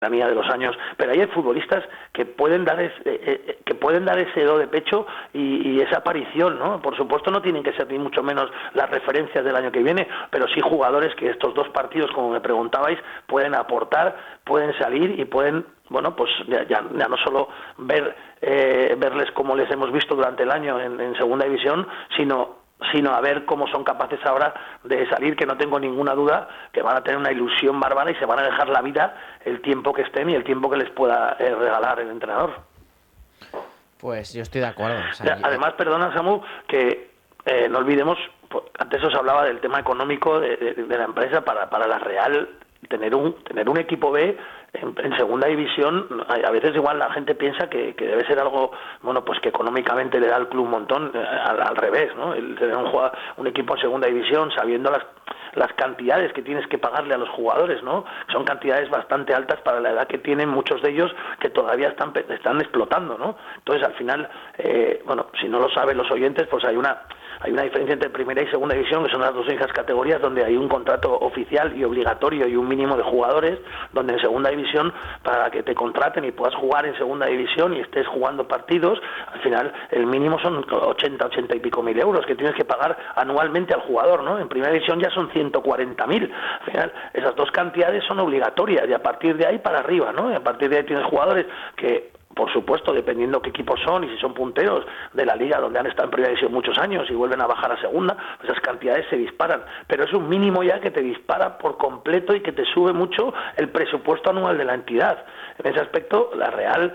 mía de los años, pero hay futbolistas que pueden dar ese do de pecho y esa aparición, ¿no? Por supuesto no tienen que ser ni mucho menos las referencias del año que viene, pero sí jugadores que estos 2 partidos, como me preguntabais, pueden aportar, pueden salir y pueden, bueno, pues ya no solo verles como les hemos visto durante el año en segunda división, sino a ver cómo son capaces ahora de salir, que no tengo ninguna duda que van a tener una ilusión bárbara y se van a dejar la vida el tiempo que estén y el tiempo que les pueda regalar el entrenador. Pues yo estoy de acuerdo. O sea, además, perdona, Samu, que no olvidemos, antes os hablaba del tema económico de la empresa para la Real, tener un equipo B en segunda división. A veces igual la gente piensa que debe ser algo, bueno, pues que económicamente le da al club un montón, al revés, ¿no? El tener un equipo en segunda división, sabiendo las cantidades que tienes que pagarle a los jugadores, ¿no? Son cantidades bastante altas para la edad que tienen muchos de ellos, que todavía están explotando, ¿no? Entonces, al final, bueno, si no lo saben los oyentes, pues hay una diferencia entre primera y segunda división, que son las 2 únicas categorías donde hay un contrato oficial y obligatorio y un mínimo de jugadores, donde en segunda división, para que te contraten y puedas jugar en segunda división y estés jugando partidos, al final el mínimo son 80 y pico mil euros que tienes que pagar anualmente al jugador, ¿no? En primera división ya son 140.000. Al final esas 2 cantidades son obligatorias y a partir de ahí para arriba, ¿no? Y a partir de ahí tienes jugadores que, por supuesto, dependiendo qué equipos son y si son punteros de la liga donde han estado en primera división muchos años y vuelven a bajar a segunda, esas cantidades se disparan, pero es un mínimo ya que te dispara por completo y que te sube mucho el presupuesto anual de la entidad. En ese aspecto, la Real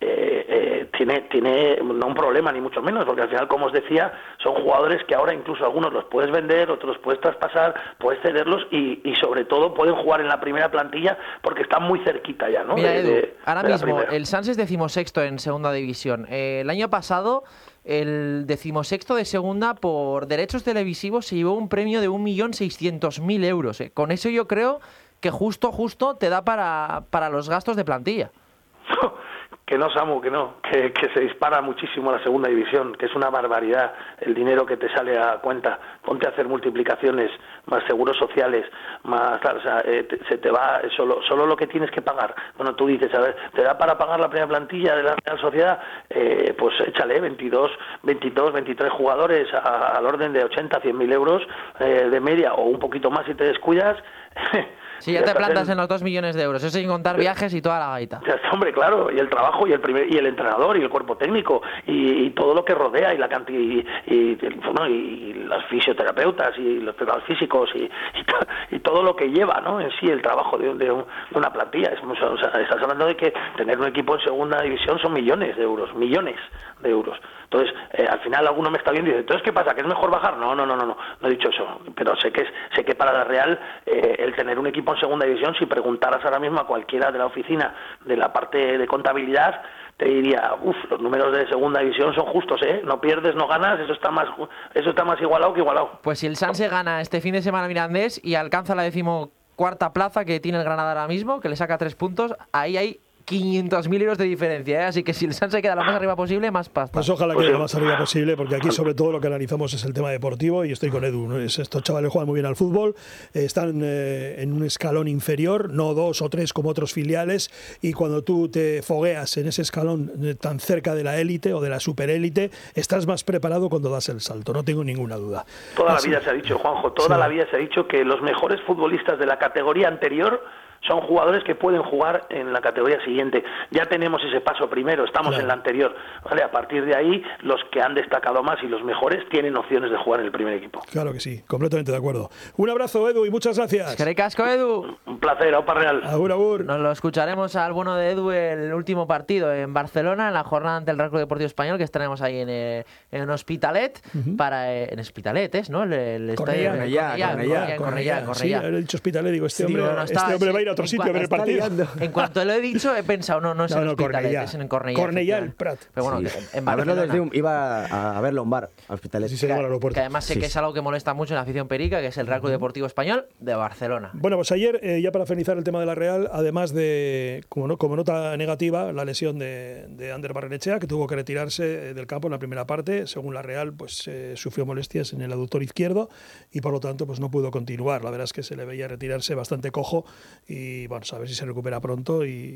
tiene no un problema ni mucho menos, porque al final, como os decía, son jugadores que ahora incluso algunos los puedes vender, otros los puedes traspasar, puedes cederlos y sobre todo pueden jugar en la primera plantilla porque están muy cerquita ya, ¿no? Mira, Edu, ahora mismo el Sanse es 16º en segunda división. El año pasado el 16º de segunda por derechos televisivos se llevó un premio de 1.600.000 euros. Con eso yo creo que justo te da para los gastos de plantilla. Que no, Samu, que se dispara muchísimo la segunda división, que es una barbaridad el dinero que te sale a cuenta. Ponte a hacer multiplicaciones, más seguros sociales, más tal, o sea, se te va solo lo que tienes que pagar. Bueno, tú dices, a ver, ¿te da para pagar la primera plantilla de la Real Sociedad? Pues échale 22, 23 jugadores al orden de 80, 100.000 euros de media, o un poquito más si te descuidas. Si ya te plantas en los 2 millones de euros, eso sin contar viajes y toda la gaita. Hombre, claro, y el trabajo y el entrenador y el cuerpo técnico y todo lo que rodea y la cantidad y los fisioterapeutas y los preparadores físicos y todo lo que lleva, ¿no? En sí el trabajo de una plantilla. O sea, estás hablando de que tener un equipo en segunda división son millones de euros. Entonces, al final alguno me está viendo y dice, ¿entonces qué pasa? ¿Que es mejor bajar? No he dicho eso, pero sé que para la Real el tener un equipo en segunda división, si preguntaras ahora mismo a cualquiera de la oficina de la parte de contabilidad, te diría, los números de segunda división son justos, no pierdes, no ganas, eso está más igualado que igualado. Pues si el Sanse gana este fin de semana Mirandés y alcanza la 14ª plaza que tiene el Granada ahora mismo, que le saca 3 puntos, ahí hay 500.000 euros de diferencia, Así que si el Sanse queda lo más arriba posible, más pasta. Pues ojalá quede lo más arriba posible, porque aquí sobre todo lo que analizamos es el tema deportivo y estoy con Edu, ¿no? Estos chavales juegan muy bien al fútbol, están en un escalón inferior, no 2 o 3 como otros filiales, y cuando tú te fogueas en ese escalón tan cerca de la élite o de la superélite, estás más preparado cuando das el salto, no tengo ninguna duda. Toda la vida se ha dicho, Juanjo, la vida se ha dicho que los mejores futbolistas de la categoría anterior son jugadores que pueden jugar en la categoría siguiente. Ya tenemos ese paso primero, estamos en la anterior. ¿Vale? A partir de ahí, los que han destacado más y los mejores tienen opciones de jugar en el primer equipo. Claro que sí, completamente de acuerdo. Un abrazo, Edu, y muchas gracias. ¡Que ricasco, Edu! Un placer, Aupa Real. Agur, agur. Nos lo escucharemos al bueno de Edu el último partido en Barcelona, en la jornada ante el Real Club Deportivo Español, que estaremos ahí en Hospitalet, en Hospitalet, ¿no? Cornellà. Sí, he dicho Hospitalet, digo, este hombre va a ir a otro sitio a ver el partido. En cuanto lo he dicho, he pensado, no es en Hospitalet, es en Cornellà. Cornellà, el Prat. Pero bueno, en Barcelona. Iba a verlo en bar, a Hospitalet. Sí, al aeropuerto. Que además sé que es algo que molesta mucho en la afición perica, que es el Real Club Deportivo Español de Barcelona. Bueno, pues ayer, ya para finalizar el tema de la Real, además de, como nota negativa, la lesión de Ander Barrenechea, que tuvo que retirarse del campo en la primera parte. Según la Real, pues sufrió molestias en el aductor izquierdo y por lo tanto pues no pudo continuar. La verdad es que se le veía retirarse bastante cojo y y bueno, a ver si se recupera pronto